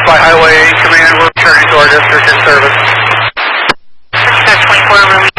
Flight Highway Command, we're returning to our district in service. Dispatch 24, Ruby